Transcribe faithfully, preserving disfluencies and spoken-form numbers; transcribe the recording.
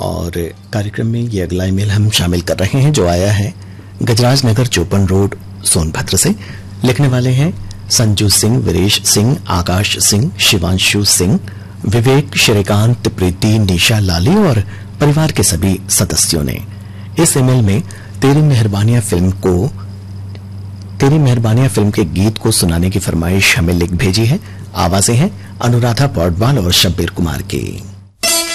और कार्यक्रम में ये अगला ईमेल हम शामिल कर रहे हैं जो आया है गजराज नगर चौपन रोड सोनभद्र से। लिखने वाले हैं संजू सिंह, वीरेश सिंह, आकाश सिंह, शिवांशु सिंह, विवेक, श्रीकांत, प्रीति, निशा, लाली और परिवार के सभी सदस्यों ने इस ईमेल में तेरी मेहरबानियां फिल्म को तेरी मेहरबानियां फिल्म के गीत को सुनाने की फरमाइश हमें लिख भेजी है। आवाजें हैं अनुराधा पौडवाल और शब्बीर कुमार की।